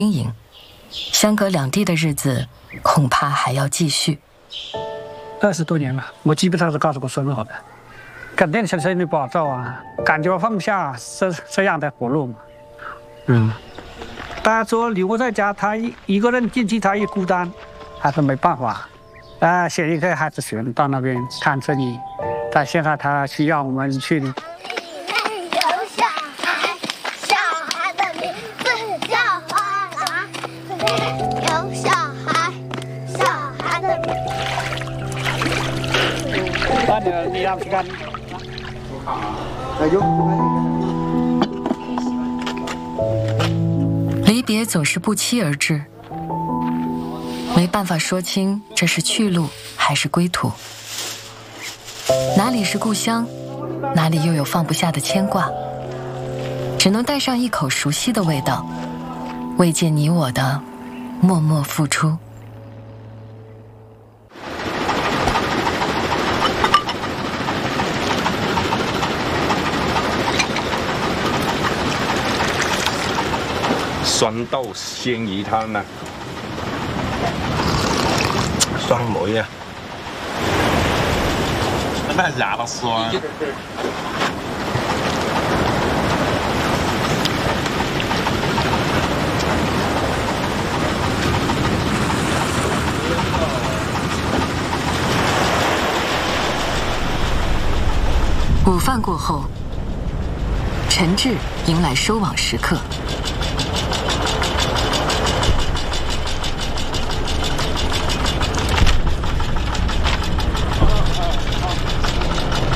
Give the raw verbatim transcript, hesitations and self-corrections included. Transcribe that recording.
经营，相隔两地的日子恐怕还要继续。 二十多年了，我基本上是告诉我孙子的，肯定是身体不好受啊，感觉放不下这这样的活路嘛。嗯，大家说留在家，他一一个人进去，他一孤单，还是没办法。啊，写一个孩子选到那边看生意，但现在他需要我们去。你让去干。 离别总是不期而至，没办法说清这是去路还是归途。哪里是故乡，哪里又有放不下的牵挂，只能带上一口熟悉的味道，慰藉你我的默默付出。 酸豆鲜鱼汤啊，酸梅啊，那牙都酸。 午饭过后，陈志迎来收网时刻。